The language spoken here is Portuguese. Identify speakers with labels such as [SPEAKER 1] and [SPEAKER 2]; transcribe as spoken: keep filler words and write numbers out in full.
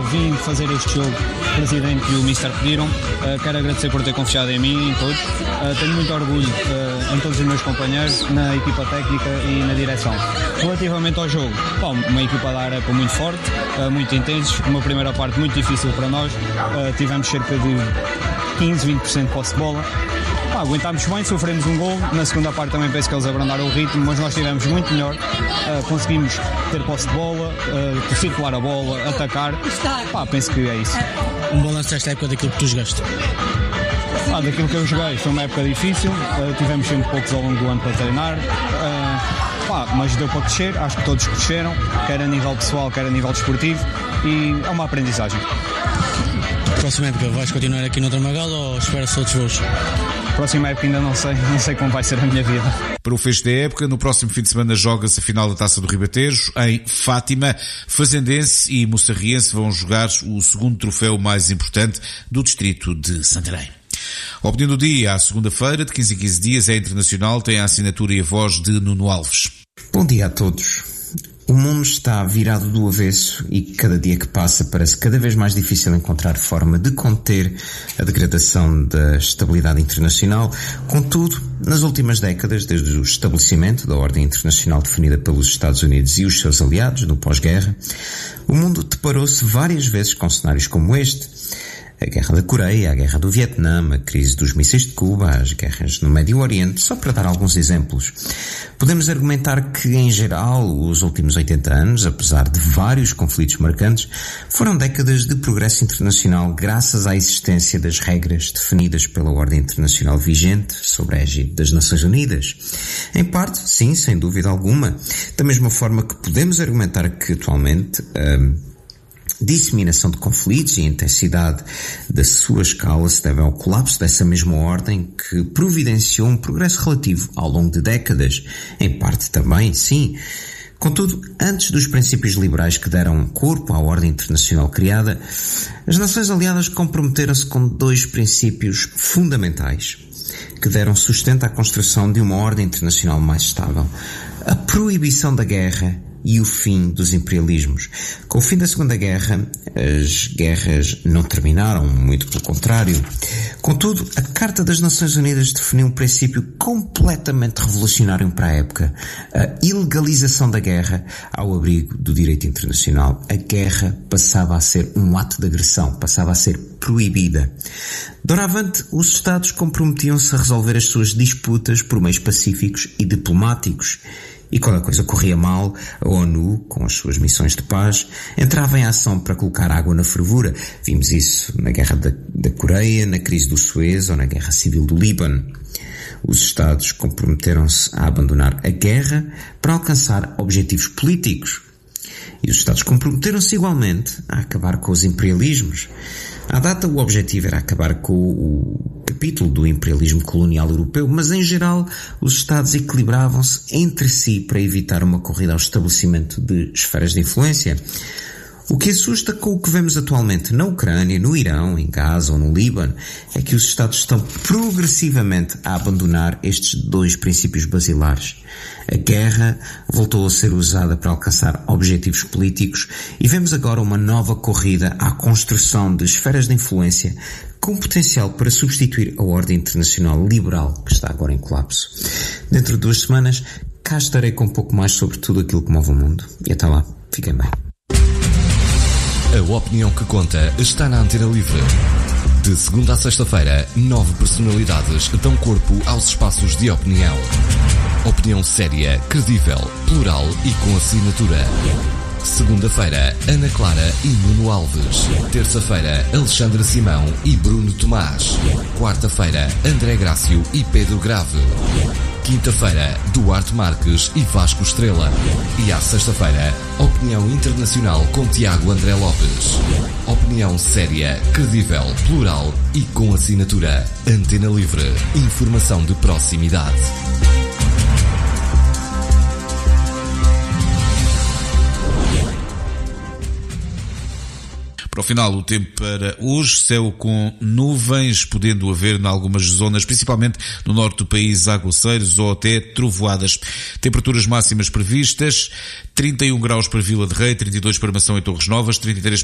[SPEAKER 1] vim fazer este jogo, o Presidente e o Mister pediram. Uh, quero agradecer por ter confiado em mim e em todos. Uh, tenho muito orgulho uh, em todos os meus companheiros, na equipa técnica e na direção. Relativamente ao jogo, pá, uma equipa da Arepa muito forte, uh, muito intenso, uma primeira parte muito difícil para nós. Uh, tivemos cerca de quinze, vinte por cento de posse de bola. Ah, aguentámos bem, sofremos um gol. Na segunda parte também penso que eles abrandaram o ritmo, mas nós estivemos muito melhor. Uh, conseguimos ter posse de bola, uh, circular a bola, atacar. Ah, penso que é isso.
[SPEAKER 2] Um balanço desta época daquilo que tu jogaste?
[SPEAKER 1] Ah, daquilo que eu joguei, foi uma época difícil. Uh, tivemos sempre poucos ao longo do ano para treinar. Uh, pá, mas deu para crescer, acho que todos cresceram, quer a nível pessoal, quer a nível desportivo, e é uma aprendizagem.
[SPEAKER 2] Próxima época vais continuar aqui no Tramagal ou esperas outros voos?
[SPEAKER 1] Próxima época ainda não sei, não sei como vai ser a minha vida.
[SPEAKER 3] Para o fecho da época, no próximo fim de semana joga-se a final da Taça do Ribatejo em Fátima. Fazendense e Moçarriense vão jogar o segundo troféu mais importante do distrito de Santarém. A opinião do dia, à segunda-feira, de quinze em quinze dias, é internacional, tem a assinatura e a voz de Nuno Alves.
[SPEAKER 4] Bom dia a todos. O mundo está virado do avesso e cada dia que passa parece cada vez mais difícil encontrar forma de conter a degradação da estabilidade internacional. Contudo, nas últimas décadas, desde o estabelecimento da ordem internacional definida pelos Estados Unidos e os seus aliados no pós-guerra, o mundo deparou-se várias vezes com cenários como este. A Guerra da Coreia, a Guerra do Vietnã, a crise dos mísseis de Cuba, as guerras no Médio Oriente, só para dar alguns exemplos. Podemos argumentar que, em geral, os últimos oitenta anos, apesar de vários conflitos marcantes, foram décadas de progresso internacional graças à existência das regras definidas pela ordem internacional vigente sobre a égide das Nações Unidas. Em parte, sim, sem dúvida alguma. Da mesma forma que podemos argumentar que, atualmente, hum, disseminação de conflitos e a intensidade da sua escala se deve ao colapso dessa mesma ordem que providenciou um progresso relativo ao longo de décadas, em parte também, sim. Contudo, antes dos princípios liberais que deram corpo à ordem internacional criada, as nações aliadas comprometeram-se com dois princípios fundamentais que deram sustento à construção de uma ordem internacional mais estável: a proibição da guerra e o fim dos imperialismos. Com o fim da Segunda Guerra, as guerras não terminaram, muito pelo contrário. Contudo, a Carta das Nações Unidas definiu um princípio completamente revolucionário para a época: a ilegalização da guerra ao abrigo do direito internacional. A guerra passava a ser um ato de agressão, passava a ser proibida. Doravante, os Estados comprometiam-se a resolver as suas disputas por meios pacíficos e diplomáticos. E quando a coisa corria mal, a ONU, com as suas missões de paz, entrava em ação para colocar água na fervura. Vimos isso na Guerra da, da Coreia, na crise do Suez ou na Guerra Civil do Líbano. Os Estados comprometeram-se a abandonar a guerra para alcançar objetivos políticos. E os Estados comprometeram-se igualmente a acabar com os imperialismos. À data, o objetivo era acabar com o capítulo do imperialismo colonial europeu, mas em geral os Estados equilibravam-se entre si para evitar uma corrida ao estabelecimento de esferas de influência. O que assusta com o que vemos atualmente na Ucrânia, no Irão, em Gaza ou no Líbano é que os Estados estão progressivamente a abandonar estes dois princípios basilares. A guerra voltou a ser usada para alcançar objetivos políticos e vemos agora uma nova corrida à construção de esferas de influência com potencial para substituir a ordem internacional liberal que está agora em colapso. Dentro de duas semanas, cá estarei com um pouco mais sobre tudo aquilo que move o mundo. E até lá, fiquem bem.
[SPEAKER 5] A opinião que conta está na Antena Livre. De segunda a sexta-feira, nove personalidades dão corpo aos espaços de opinião. Opinião séria, credível, plural e com assinatura. Segunda-feira, Ana Clara e Nuno Alves. Terça-feira, Alexandra Simão e Bruno Tomás. Quarta-feira, André Grácio e Pedro Grave. Quinta-feira, Duarte Marques e Vasco Estrela. E à sexta-feira, Opinião Internacional com Tiago André Lopes. Opinião séria, credível, plural e com assinatura. Antena Livre. Informação de proximidade.
[SPEAKER 3] Para o final, o tempo para hoje, céu com nuvens, podendo haver em algumas zonas, principalmente no norte do país, aguaceiros ou até trovoadas. Temperaturas máximas previstas: trinta e um graus para Vila de Rei, trinta e dois para Mação e Torres Novas, trinta e três